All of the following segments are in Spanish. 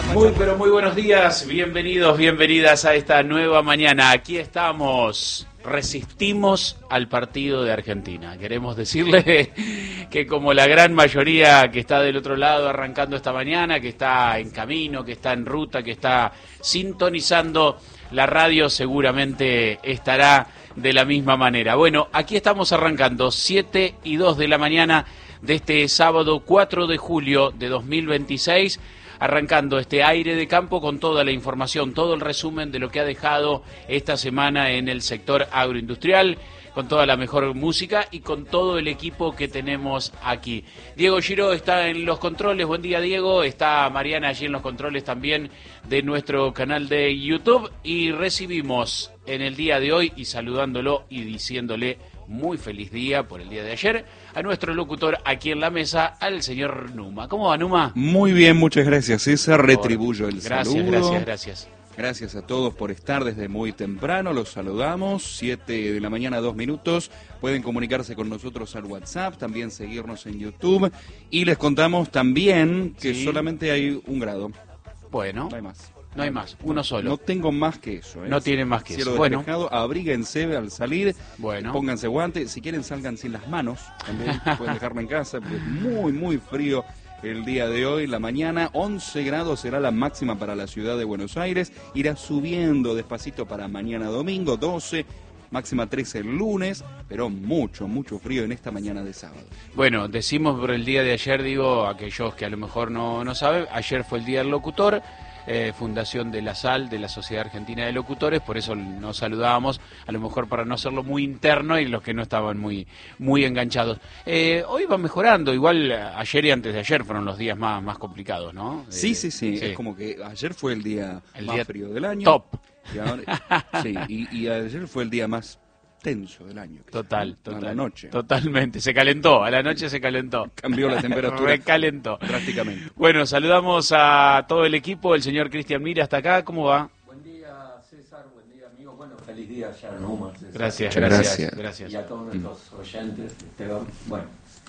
Muy, pero muy buenos días, bienvenidos, bienvenidas a esta nueva mañana. Aquí estamos, resistimos al partido de Argentina. Queremos decirle que como la gran mayoría que está del otro lado arrancando esta mañana, que está en camino, que está en ruta, que está sintonizando la radio, seguramente estará de la misma manera. Bueno, aquí estamos arrancando 7:02 de la mañana de este sábado 4 de julio de 2026, arrancando este aire de campo con toda la información, todo el resumen de lo que ha dejado esta semana en el sector agroindustrial, con toda la mejor música y con todo el equipo que tenemos aquí. Diego Giró está en los controles, buen día Diego, está Mariana allí en los controles también de nuestro canal de YouTube y recibimos en el día de hoy y saludándolo y diciéndole muy feliz día por el día de ayer a nuestro locutor aquí en la mesa, al señor Numa. ¿Cómo va, Numa? Muy bien, muchas gracias, César. Retribuyo el saludo. Gracias. Gracias a todos por estar desde muy temprano, los saludamos, 7 de la mañana, 2 minutos, pueden comunicarse con nosotros al WhatsApp, también seguirnos en YouTube, y les contamos también que solamente hay 1 grado. Bueno, no hay más. No hay más, uno solo. No tengo más que eso. No tienen más que Cielo eso. Despejado, abríguense al salir, bueno, pónganse guantes, si quieren salgan sin las manos, también pueden dejarme en casa, porque es muy, muy frío. El día de hoy, la mañana, 11 grados será la máxima para la ciudad de Buenos Aires. Irá subiendo despacito para mañana domingo, 12, máxima 13 el lunes, pero mucho, mucho frío en esta mañana de sábado. Bueno, decimos por el día de ayer, digo, aquellos que a lo mejor no saben, ayer fue el Día del Locutor, fundación de la SAL, de la Sociedad Argentina de Locutores, por eso nos saludábamos, a lo mejor para no hacerlo muy interno y los que no estaban muy enganchados. Hoy va mejorando, igual ayer y antes de ayer fueron los días más complicados, ¿no? Sí, es como que ayer fue el día más frío del año. Top. Y ahora, y ayer fue el día más tenso del año. Total. A la noche. Totalmente, se calentó, a la noche se calentó. Cambió la temperatura. Recalentó. Prácticamente. Bueno, saludamos a todo el equipo, el señor Cristian Mira hasta acá, ¿cómo va? Buen día César, buen día amigos, bueno, feliz día ya Numa. Gracias. Y a todos nuestros oyentes, Esteban, bueno.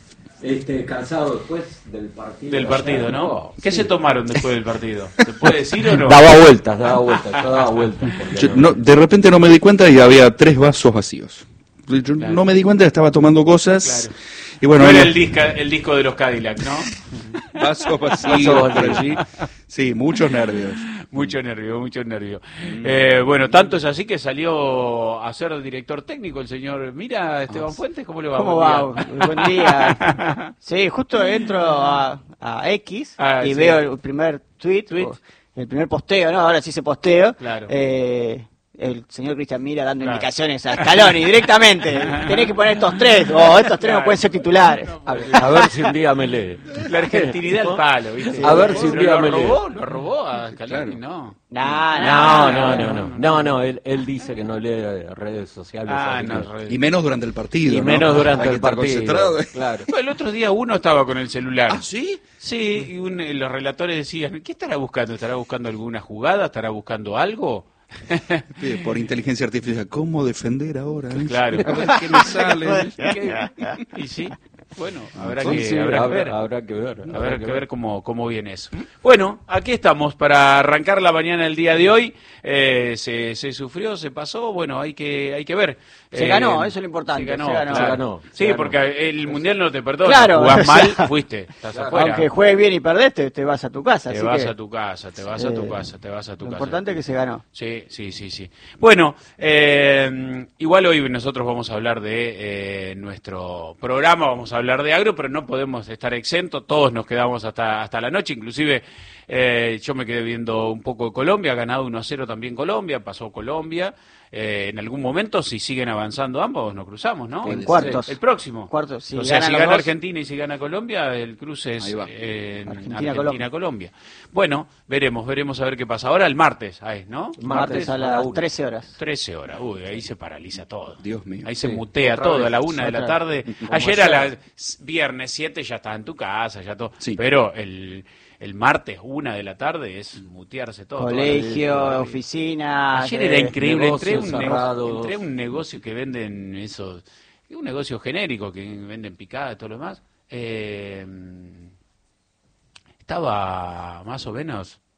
Cansado después del partido. Del partido, ayer, ¿no? ¿Qué se tomaron después del partido? ¿Se puede decir o no? Daba vueltas, yo daba vueltas. De repente no me di cuenta y había 3 vasos vacíos. Yo claro. No me di cuenta, estaba tomando cosas. Claro. Y bueno, no era el disco de los Cadillac, ¿no? Vasos vacíos por allí. Sí, muchos nervios. Mucho nervio. Bueno, tanto es así que salió a ser director técnico el señor. Mira, Esteban Fuentes, ¿cómo le va? ¿Cómo va? Buen día. Sí, justo entro a X y veo el primer tweet. El primer posteo, ¿no? Ahora sí se posteo. Claro. El señor Cristian Mira dando indicaciones a Scaloni directamente. Tenés que poner estos 3, o estos 3 no pueden ser titulares. A ver si un día me lee. La argentinidad al palo, ¿viste? A ver si un día me lee. ¿Lo robó a Scaloni? Claro. No, él dice que no lee redes sociales. Y menos durante el partido. Y menos durante Hay el que estar partido. concentrado. Claro. Bueno, el otro día uno estaba con el celular. ¿Ah, sí? Sí, y los relatores decían, ¿qué estará buscando? ¿Estará buscando alguna jugada? ¿Estará buscando algo? Por inteligencia artificial, ¿cómo defender ahora? Claro. A ver qué me sale. Y sí, bueno, habrá que ver cómo viene eso. Bueno, aquí estamos para arrancar la mañana del día de hoy. Se sufrió, se pasó, bueno, hay que ver. Se ganó, eso es lo importante. Se ganó. Sí, Se ganó. Porque el Mundial no te perdona. Claro, jugás mal, fuiste, estás afuera. Aunque juegues bien y perdés, te vas a tu casa. Te vas a tu casa. Lo importante es que se ganó. Sí. Bueno, igual hoy nosotros vamos a hablar de nuestro programa, vamos a hablar de agro, pero no podemos estar exentos, todos nos quedamos hasta la noche, inclusive yo me quedé viendo un poco de Colombia, ha ganado 1-0 también Colombia, pasó Colombia. En algún momento, si siguen avanzando ambos, nos cruzamos, ¿no? En cuartos. El próximo. Cuartos, sí. O sea, si gana Argentina y si gana Colombia, el cruce es Argentina-Colombia. Bueno, veremos a ver qué pasa. Ahora el martes, ¿no? Martes a las 13 horas. 13 horas. Uy, ahí se paraliza todo. Dios mío. Ahí se mutea todo a la 1 de la tarde. Ayer a las viernes 7 ya estaba en tu casa, ya todo. Sí. Pero el martes 1 de la tarde es mutearse todo. Colegio, oficina. Ayer era increíble. Entré a un negocio que venden esos, un negocio genérico que venden picadas y todo lo demás. Estaba más o menos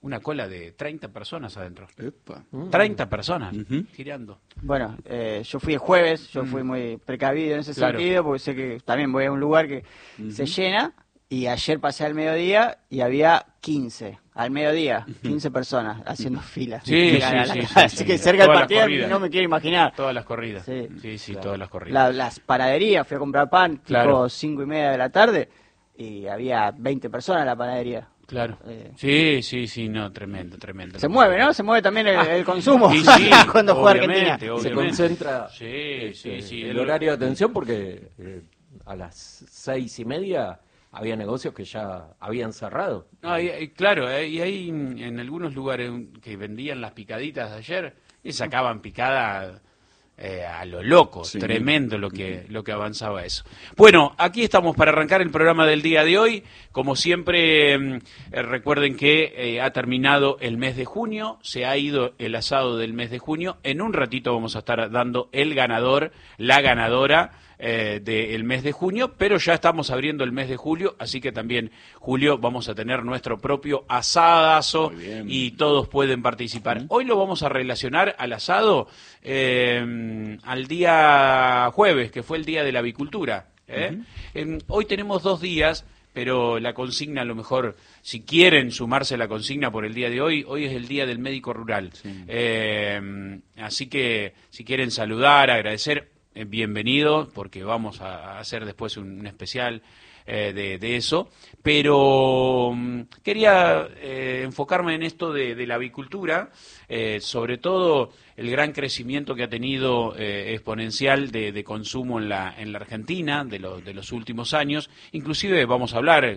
una cola de 30 personas adentro. Epa. 30 personas girando. Bueno, yo fui el jueves, yo fui muy precavido en ese sentido, porque sé que también voy a un lugar que se llena, y ayer pasé al mediodía y había 15, al mediodía, 15 personas haciendo filas. Sí, así que cerca del partido no me quiero imaginar. Todas las corridas. Sí, claro. Todas las corridas. Las panaderías, fui a comprar pan, tipo 5:30 de la tarde, y había 20 personas en la panadería. Claro. Sí, no, tremendo. Se mueve, ¿no? Se mueve también el consumo cuando juega Argentina. Se concentra el horario de atención porque a las 6:30 había negocios que ya habían cerrado. Claro, y hay en algunos lugares que vendían las picaditas de ayer y sacaban picada a lo loco, tremendo lo que avanzaba eso. Bueno, aquí estamos para arrancar el programa del día de hoy. Como siempre, recuerden que ha terminado el mes de junio, se ha ido el asado del mes de junio. En un ratito vamos a estar dando el ganador, la ganadora del mes de junio, pero ya estamos abriendo el mes de julio, así que también julio vamos a tener nuestro propio asadazo y todos pueden participar. Hoy lo vamos a relacionar al asado al día jueves, que fue el día de la avicultura. Hoy tenemos 2 días, pero la consigna, a lo mejor, si quieren sumarse a la consigna por el día de hoy es el día del médico rural. Así que si quieren saludar, agradecer, bienvenido, porque vamos a hacer después un especial de eso, pero quería enfocarme en esto de la avicultura, sobre todo el gran crecimiento que ha tenido exponencial de consumo en la Argentina de los últimos años. Inclusive vamos a hablar